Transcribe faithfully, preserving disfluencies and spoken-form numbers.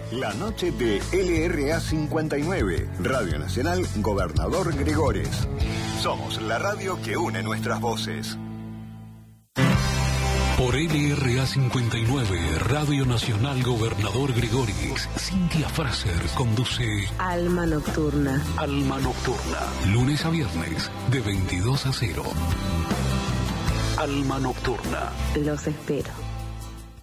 La noche de L R A cincuenta y nueve, Radio Nacional Gobernador Gregores. Somos la radio que une nuestras voces. Por L R A cincuenta y nueve, Radio Nacional Gobernador Gregores, Cintia Fraser conduce Alma Nocturna. Alma Nocturna, lunes a viernes, de veintidós a cero. Alma Nocturna. Los espero.